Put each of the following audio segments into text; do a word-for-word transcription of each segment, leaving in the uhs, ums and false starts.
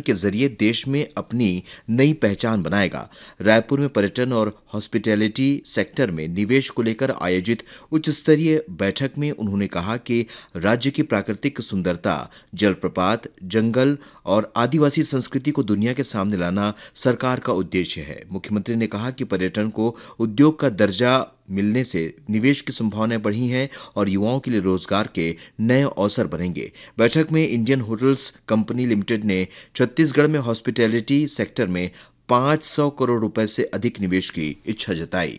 के जरिए देश में अपनी नई पहचान बनाएगा। रायपुर में पर्यटन और हॉस्पिटैलिटी सेक्टर में निवेश को लेकर आयोजित उच्च स्तरीय बैठक में उन्होंने कहा कि राज्य की प्राकृतिक सुंदरता, जलप्रपात, जंगल और आदिवासी संस्कृति को दुनिया के सामने लाना सरकार का उद्देश्य है। मुख्यमंत्री ने कहा कि पर्यटन को उद्योग का दर्जा मिलने से निवेश की संभावनाएं बढ़ी हैं और युवाओं के लिए रोजगार के नए अवसर बनेंगे। बैठक में इंडियन होटल्स कंपनी लिमिटेड ने छत्तीसगढ़ में हॉस्पिटैलिटी सेक्टर में पाँच सौ करोड़ रुपए से अधिक निवेश की इच्छा जताई।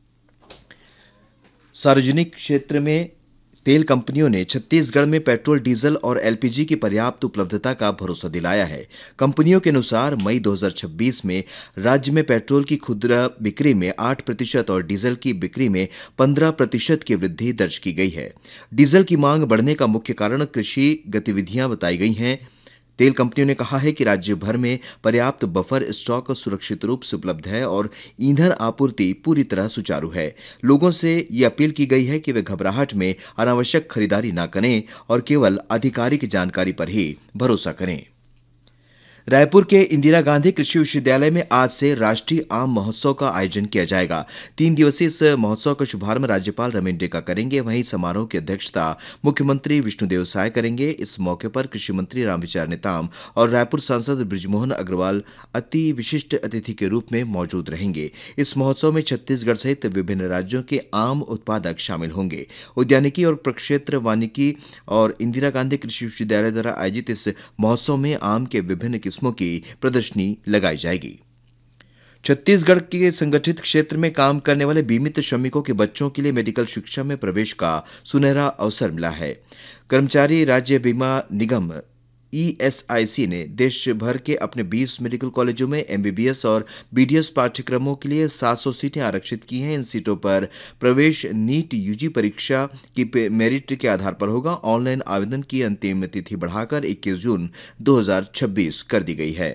सार्वजनिक क्षेत्र में तेल कंपनियों ने छत्तीसगढ़ में पेट्रोल, डीजल और एलपीजी की पर्याप्त उपलब्धता का भरोसा दिलाया है। कंपनियों के अनुसार मई दो हज़ार छब्बीस में राज्य में पेट्रोल की खुदरा बिक्री में आठ प्रतिशत और डीजल की बिक्री में पंद्रह प्रतिशत की वृद्धि दर्ज की गई है। डीजल की मांग बढ़ने का मुख्य कारण कृषि गतिविधियां बताई गई हैं। तेल कंपनियों ने कहा है कि राज्य भर में पर्याप्त बफर स्टॉक सुरक्षित रूप से उपलब्ध है और ईंधन आपूर्ति पूरी तरह सुचारू है। लोगों से ये अपील की गई है कि वे घबराहट में अनावश्यक खरीदारी न करें और केवल आधिकारिक जानकारी पर ही भरोसा करें। रायपुर के इंदिरा गांधी कृषि विश्वविद्यालय में आज से राष्ट्रीय आम महोत्सव का आयोजन किया जाएगा। तीन दिवसीय इस महोत्सव का शुभारंभ राज्यपाल रमेश डेका करेंगे। वहीं समारोह की अध्यक्षता मुख्यमंत्री विष्णुदेव साय करेंगे। इस मौके पर कृषि मंत्री रामविचार नेताम और रायपुर सांसद बृजमोहन अग्रवाल अति विशिष्ट अतिथि के रूप में मौजूद रहेंगे। इस महोत्सव में छत्तीसगढ़ सहित विभिन्न राज्यों के आम उत्पादक शामिल होंगे। उद्यानिकी और प्रक्षेत्र वानिकी और इंदिरा गांधी कृषि विश्वविद्यालय द्वारा आयोजित इस महोत्सव में आम के विभिन्न किस्मों की प्रदर्शनी लगाई जाएगी। छत्तीसगढ़ के संगठित क्षेत्र में काम करने वाले बीमित श्रमिकों के बच्चों के लिए मेडिकल शिक्षा में प्रवेश का सुनहरा अवसर मिला है। कर्मचारी राज्य बीमा निगम ई एस आई सी ने देश भर के अपने बीस मेडिकल कॉलेजों में एम बी बी एस और बी डी एस पाठ्यक्रमों के लिए सात सौ सीटें आरक्षित की हैं। इन सीटों पर प्रवेश नीट यू जी परीक्षा की मेरिट के आधार पर होगा। ऑनलाइन आवेदन की अंतिम तिथि बढ़ाकर इक्कीस जून दो हज़ार छब्बीस कर दी गई है।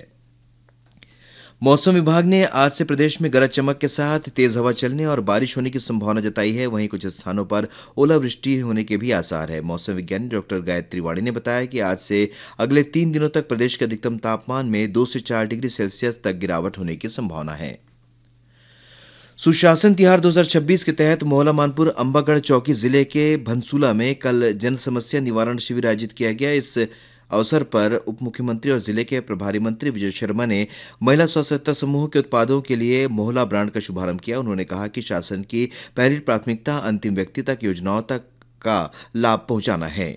मौसम विभाग ने आज से प्रदेश में गरज चमक के साथ तेज हवा चलने और बारिश होने की संभावना जताई है। वहीं कुछ स्थानों पर ओलावृष्टि होने के भी आसार है। मौसम विज्ञानी डॉक्टर गायत्री वाणी ने बताया कि आज से अगले तीन दिनों तक प्रदेश के अधिकतम तापमान में दो से चार डिग्री सेल्सियस तक गिरावट होने की संभावना है। सुशासन तिहार दो हज़ार छब्बीस के तहत मोहला मानपुर अंबागढ़ चौकी जिले के भनसुला में कल जन समस्या निवारण शिविर आयोजित किया गया। इस अवसर पर उप मुख्यमंत्री और जिले के प्रभारी मंत्री विजय शर्मा ने महिला स्वसहायता समूह के उत्पादों के लिए मोहला ब्रांड का शुभारंभ किया। उन्होंने कहा कि शासन की पहली प्राथमिकता अंतिम व्यक्ति तक योजनाओं तक का लाभ पहुंचाना है।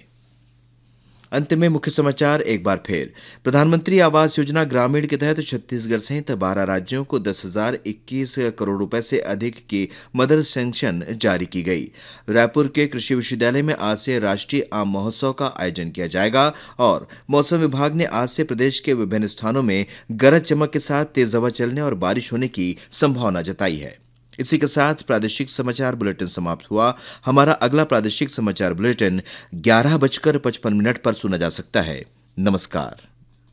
अंत में मुख्य समाचार एक बार फिर। प्रधानमंत्री आवास योजना ग्रामीण के तहत छत्तीसगढ़ सहित बारह राज्यों को दस हजार इक्कीस करोड़ रुपए से अधिक की मदद सैंक्शन जारी की गई। रायपुर के कृषि विश्वविद्यालय में आज से राष्ट्रीय आम महोत्सव का आयोजन किया जाएगा और मौसम विभाग ने आज से प्रदेश के विभिन्न स्थानों में गरज चमक के साथ तेज हवा चलने और बारिश होने की संभावना जताई है। इसी के साथ प्रादेशिक समाचार बुलेटिन समाप्त हुआ। हमारा अगला प्रादेशिक समाचार बुलेटिन ग्यारह बजकर पचपन मिनट पर सुना जा सकता है। नमस्कार।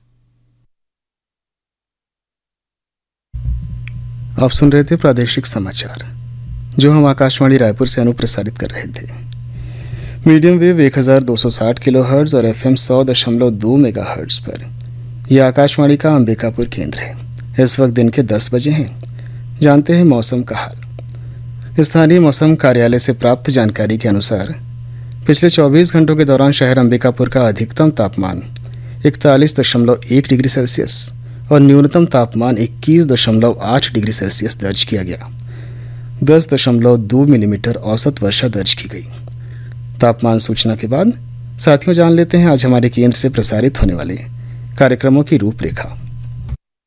आप सुन रहे थे प्रादेशिक समाचार जो हम आकाशवाणी रायपुर से अनुप्रसारित कर रहे थे। मीडियम वेव एक हज़ार दो सौ साठ किलो हर्ट्ज और एफ एम सौ दशमलव दो मेगा हर्ट्ज पर यह आकाशवाणी का अंबिकापुर केंद्र है। इस वक्त दिन के दस बजे हैं। जानते हैं मौसम का हाल। स्थानीय मौसम कार्यालय से प्राप्त जानकारी के अनुसार पिछले चौबीस घंटों के दौरान शहर अंबिकापुर का अधिकतम तापमान इकतालीस दशमलव एक डिग्री सेल्सियस और न्यूनतम तापमान इक्कीस दशमलव आठ डिग्री सेल्सियस दर्ज किया गया। दस दशमलव दो मिलीमीटर औसत वर्षा दर्ज की गई। तापमान सूचना के बाद साथियों जान लेते हैं आज हमारे केंद्र से प्रसारित होने वाले कार्यक्रमों की रूपरेखा।